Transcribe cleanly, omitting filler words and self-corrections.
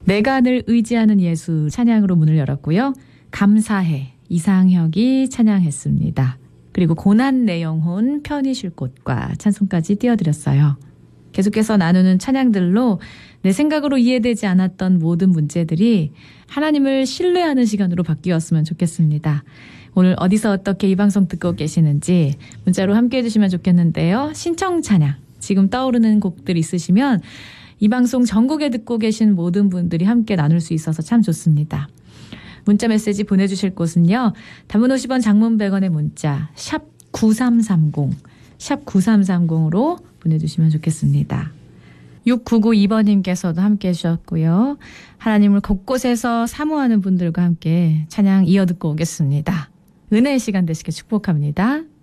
내가 늘 의지하는 예수 찬양으로 문을 열었고요. 감사해 이상혁이 찬양했습니다. 그리고 고난 내 영혼 편히 쉴 곳과 찬송까지 띄워드렸어요. 계속해서 나누는 찬양들로 내 생각으로 이해되지 않았던 모든 문제들이 하나님을 신뢰하는 시간으로 바뀌었으면 좋겠습니다. 오늘 어디서 어떻게 이 방송 듣고 계시는지 문자로 함께해 주시면 좋겠는데요. 신청 찬양 지금 떠오르는 곡들 있으시면 이 방송 전국에 듣고 계신 모든 분들이 함께 나눌 수 있어서 참 좋습니다. 문자 메시지 보내주실 곳은요. 단문 50원 장문 100원의 문자 샵 9330 샵 9330으로 보내주시면 좋겠습니다. 6992번님께서도 함께 해주셨고요. 하나님을 곳곳에서 사모하는 분들과 함께 찬양 이어 듣고 오겠습니다. 은혜의 시간 되시길 축복합니다.